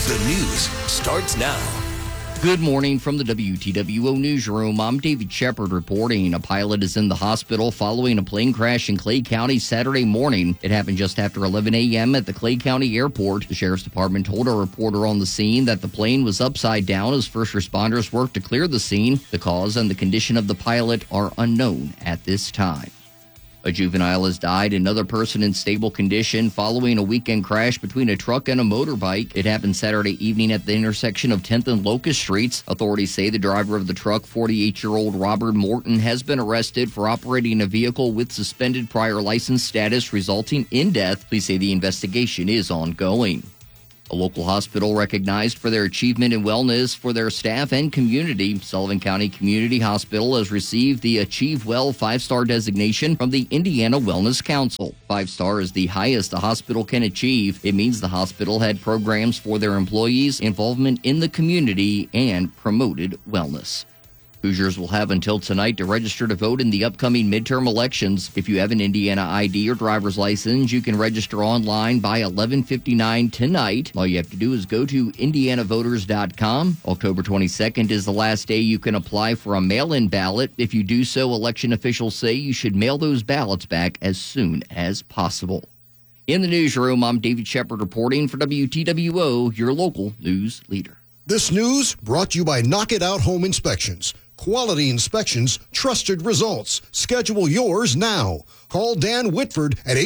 The news starts now. Good morning from the WTWO newsroom. I'm David Shepard reporting. A pilot is in the hospital following a plane crash in Clay County Saturday morning. It happened just after 11 a.m. at the Clay County Airport. The sheriff's department told a reporter on the scene that the plane was upside down as first responders worked to clear the scene. The cause and the condition of the pilot are unknown at this time. A juvenile has died, another person in stable condition following a weekend crash between a truck and a motorbike. It happened Saturday evening at the intersection of 10th and Locust Streets. Authorities say the driver of the truck, 48-year-old Robert Morton, has been arrested for operating a vehicle with suspended prior license status resulting in death. Police say the investigation is ongoing. A local hospital recognized for their achievement in wellness for their staff and community. Sullivan County Community Hospital has received the Achieve Well 5-star designation from the Indiana Wellness Council. 5-star is the highest a hospital can achieve. It means the hospital had programs for their employees, involvement in the community, and promoted wellness. Hoosiers will have until tonight to register to vote in the upcoming midterm elections. If you have an Indiana ID or driver's license, you can register online by 11:59 tonight. All you have to do is go to indianavoters.com. October 22nd is the last day you can apply for a mail-in ballot. If you do so, election officials say you should mail those ballots back as soon as possible. In the newsroom, I'm David Shepard reporting for WTWO, your local news leader. This news brought to you by Knock It Out Home Inspections. Quality inspections, trusted results. Schedule yours now. Call Dan Whitford at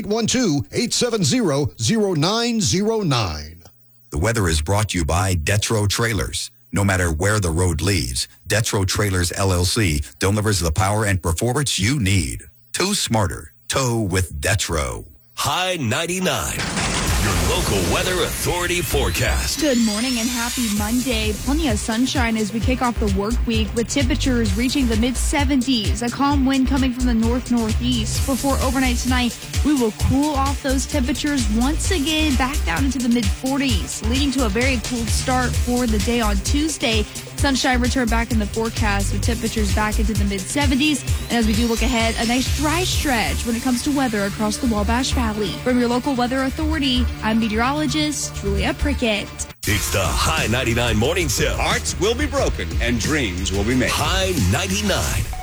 812-870-0909. The weather is brought to you by Detro Trailers. No matter where the road leads, Detro Trailers LLC delivers the power and performance you need. Tow smarter. Tow with Detro. High 99. Your local weather authority forecast. Good morning and happy Monday. Plenty of sunshine as we kick off the work week with temperatures reaching the mid-70s. A calm wind coming from the north-northeast. Before overnight tonight, we will cool off those temperatures once again back down into the mid-40s, leading to a very cool start for the day on Tuesday. Sunshine return back in the forecast with temperatures back into the mid-70s. And as we do look ahead, a nice dry stretch when it comes to weather across the Wabash Valley. From your local weather authority, I'm meteorologist Julia Prickett. It's the High 99 Morning Show. Hearts will be broken and dreams will be made. High 99.